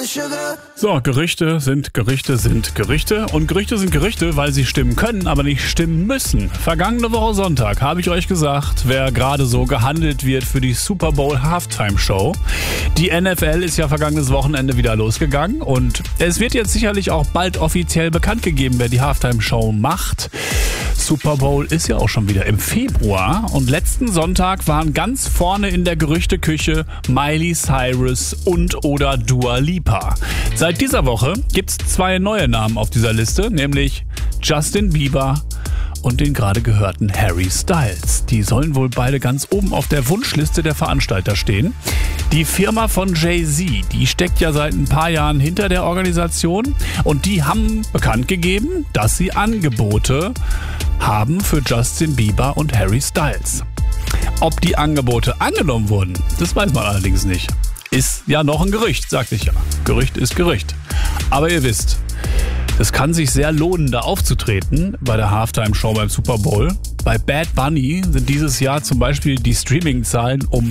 So, Gerüchte sind Gerüchte sind Gerüchte. Und Gerüchte sind Gerüchte, weil sie stimmen können, aber nicht stimmen müssen. Vergangene Woche Sonntag habe ich euch gesagt, wer gerade so gehandelt wird für die Super Bowl Halftime Show. Die NFL ist ja vergangenes Wochenende wieder losgegangen und es wird jetzt sicherlich auch bald offiziell bekannt gegeben, wer die Halftime Show macht. Super Bowl ist ja auch schon wieder im Februar und letzten Sonntag waren ganz vorne in der Gerüchteküche Miley Cyrus und oder Dua Lipa. Seit dieser Woche gibt's 2 neue Namen auf dieser Liste, nämlich Justin Bieber und den gerade gehörten Harry Styles. Die sollen wohl beide ganz oben auf der Wunschliste der Veranstalter stehen. Die Firma von Jay-Z, die steckt ja seit ein paar Jahren hinter der Organisation und die haben bekannt gegeben, dass sie Angebote haben für Justin Bieber und Harry Styles. Ob die Angebote angenommen wurden, das weiß man allerdings nicht. Ist ja noch ein Gerücht, sagte ich ja. Gerücht ist Gerücht. Aber ihr wisst, es kann sich sehr lohnen, da aufzutreten bei der Halftime-Show beim Super Bowl. Bei Bad Bunny sind dieses Jahr zum Beispiel die Streaming-Zahlen um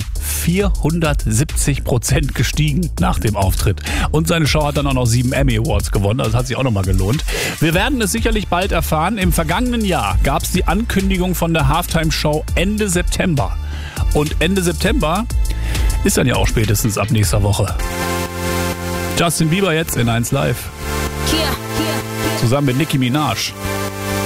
470% gestiegen nach dem Auftritt. Und seine Show hat dann auch noch 7 Emmy Awards gewonnen, also hat sich auch nochmal gelohnt. Wir werden es sicherlich bald erfahren. Im vergangenen Jahr gab es die Ankündigung von der Halftime-Show Ende September. Und Ende September ist dann ja auch spätestens ab nächster Woche. Justin Bieber jetzt in 1 Live. Zusammen mit Nicki Minaj.